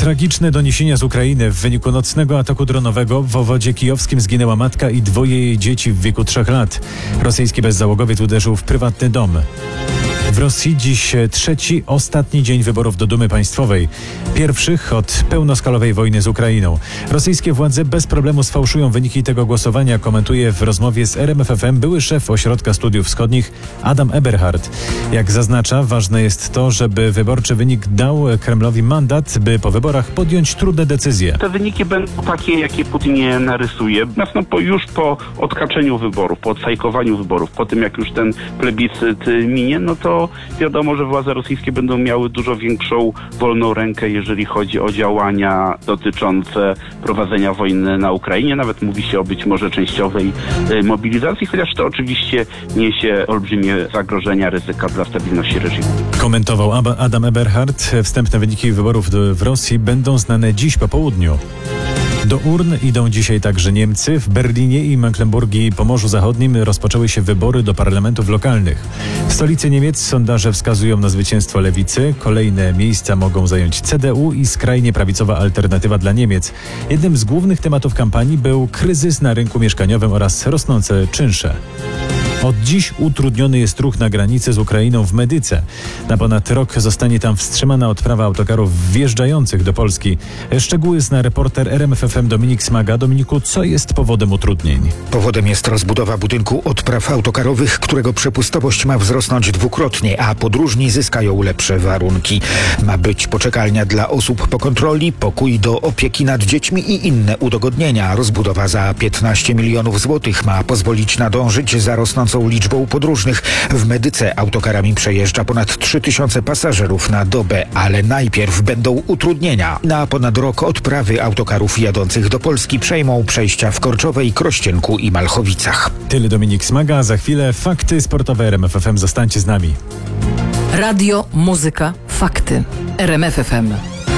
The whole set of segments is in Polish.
Tragiczne doniesienia z Ukrainy. W wyniku nocnego ataku dronowego w obwodzie kijowskim zginęła matka i dwoje jej dzieci w wieku 3 lat. Rosyjski bezzałogowiec uderzył w prywatny dom. W Rosji dziś trzeci, ostatni dzień wyborów do Dumy Państwowej. Pierwszych od pełnoskalowej wojny z Ukrainą. Rosyjskie władze bez problemu sfałszują wyniki tego głosowania, komentuje w rozmowie z RMFFM były szef Ośrodka Studiów Wschodnich Adam Eberhard. Jak zaznacza, ważne jest to, żeby wyborczy wynik dał Kremlowi mandat, by po wyborach podjąć trudne decyzje. Te wyniki będą takie, jakie Putin je narysuje. Już po odkaczeniu wyborów, po odfajkowaniu wyborów, po tym jak już ten plebiscyt minie, no to wiadomo, że władze rosyjskie będą miały dużo większą wolną rękę, jeżeli chodzi o działania dotyczące prowadzenia wojny na Ukrainie. Nawet mówi się o być może częściowej mobilizacji, chociaż to oczywiście niesie olbrzymie zagrożenia, ryzyka dla stabilności reżimu. Komentował Adam Eberhard. Wstępne wyniki wyborów w Rosji będą znane dziś po południu. Do urn idą dzisiaj także Niemcy. W Berlinie i Mecklenburgii i Pomorzu Zachodnim rozpoczęły się wybory do parlamentów lokalnych. W stolicy Niemiec sondaże wskazują na zwycięstwo lewicy. Kolejne miejsca mogą zająć CDU i skrajnie prawicowa Alternatywa dla Niemiec. Jednym z głównych tematów kampanii był kryzys na rynku mieszkaniowym oraz rosnące czynsze. Od dziś utrudniony jest ruch na granicy z Ukrainą w Medyce. Na ponad rok zostanie tam wstrzymana odprawa autokarów wjeżdżających do Polski. Szczegóły zna reporter RMFFM Dominik Smaga. Dominiku, co jest powodem utrudnień? Powodem jest rozbudowa budynku odpraw autokarowych, którego przepustowość ma wzrosnąć dwukrotnie, a podróżni zyskają lepsze warunki. Ma być poczekalnia dla osób po kontroli, pokój do opieki nad dziećmi i inne udogodnienia. Rozbudowa za 15 milionów złotych ma pozwolić nadążyć za rosnącą liczbą podróżnych. W Medyce autokarami przejeżdża ponad 3000 pasażerów na dobę, ale najpierw będą utrudnienia. Na ponad rok odprawy autokarów jadących do Polski przejmą przejścia w Korczowej, Krościenku i Malchowicach. Tyle Dominik Smaga. Za chwilę fakty sportowe RMFFM. Zostańcie z nami. Radio, muzyka, fakty. RMFFM.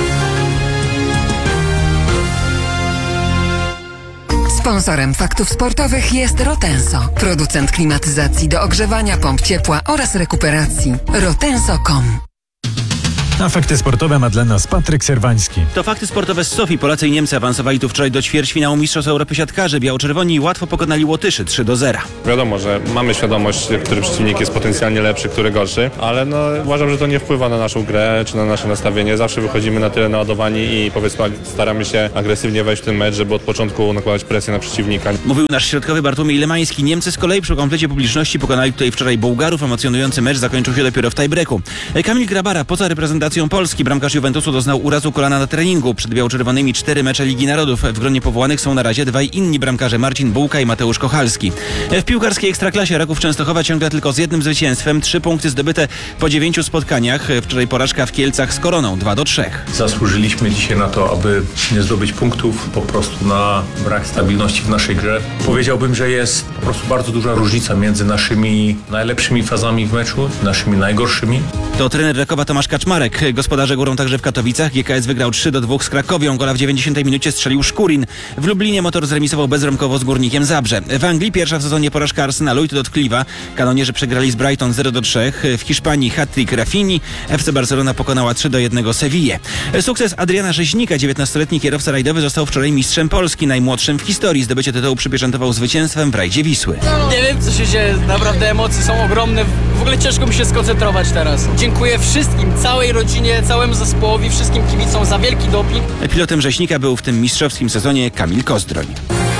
Sponsorem faktów sportowych jest Rotenso, producent klimatyzacji do ogrzewania, pomp ciepła oraz rekuperacji. Rotenso.com. A fakty sportowe ma dla nas Patryk Serwański. To fakty sportowe z Sofii. Polacy i Niemcy awansowali tu wczoraj do ćwierćfinału Mistrzostw Europy siatkarzy. Biało-czerwoni łatwo pokonali Łotyszy 3-0. Wiadomo, że mamy świadomość, który przeciwnik jest potencjalnie lepszy, który gorszy, ale uważam, że to nie wpływa na naszą grę czy na nasze nastawienie. Zawsze wychodzimy na tyle naładowani i powiedzmy staramy się agresywnie wejść w ten mecz, żeby od początku nakładać presję na przeciwnika. Mówił nasz środkowy Bartłomiej Lemański. Niemcy z kolei przy komplecie publiczności pokonali tutaj wczoraj Bułgarów. Emocjonujący mecz zakończył się dopiero w tiebreaku. Kamil Grabara poza reprezentacją Polski. Bramkarz Juventusu doznał urazu kolana na treningu. Przed biało-czerwonymi 4 mecze Ligi Narodów. W gronie powołanych są na razie dwaj inni bramkarze, Marcin Bułka i Mateusz Kochalski. W piłkarskiej Ekstraklasie Raków Częstochowa ciągle tylko z jednym zwycięstwem. 3 punkty zdobyte po 9 spotkaniach. Wczoraj porażka w Kielcach z Koroną 2-3. Zasłużyliśmy dzisiaj na to, aby nie zdobyć punktów, po prostu na brak stabilności w naszej grze. Powiedziałbym, że jest po prostu bardzo duża różnica między naszymi najlepszymi fazami w meczu, naszymi najgorszymi. To trener Rakowa Tomasz Kaczmarek. Gospodarze górą także w Katowicach. GKS wygrał 3-2 z Krakowią. Gola w 90 minucie strzelił Szkurin. W Lublinie Motor zremisował bezbramkowo z Górnikiem Zabrze. W Anglii pierwsza w sezonie porażka Arsenalu i to dotkliwa. Kanonierzy przegrali z Brighton 0-3. W Hiszpanii hat-trick Rafini. FC Barcelona pokonała 3-1 Sevillę. Sukces Adriana Rzeźnika, 19-letni kierowca rajdowy, został wczoraj mistrzem Polski, najmłodszym w historii. Zdobycie tytułu przypieczętował zwycięstwem w rajdzie Wisły. Nie wiem, co się dzieje. Naprawdę emocje są ogromne. W ogóle ciężko mi się skoncentrować teraz. Dziękuję wszystkim, całej rodzinie, całemu zespołowi, wszystkim kibicom za wielki doping. Pilotem Rzeźnika był w tym mistrzowskim sezonie Kamil Kozdroń.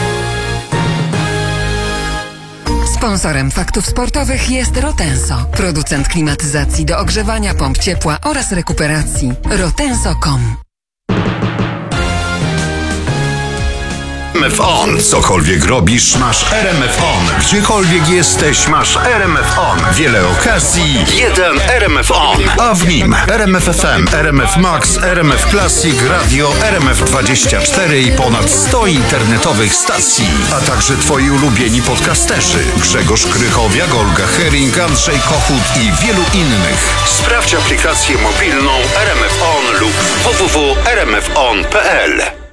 Sponsorem faktów sportowych jest Rotenso, producent klimatyzacji do ogrzewania, pomp ciepła oraz rekuperacji. Rotenso.com. RMF On. Cokolwiek robisz, masz RMF On. Gdziekolwiek jesteś, masz RMF On. Wiele okazji, jeden RMF On. A w nim RMF FM, RMF Max, RMF Classic, Radio, RMF24 i ponad 100 internetowych stacji. A także twoi ulubieni podcasterzy. Grzegorz Krychowiak, Olga Hering, Andrzej Kochut i wielu innych. Sprawdź aplikację mobilną RMF On lub www.rmfon.pl.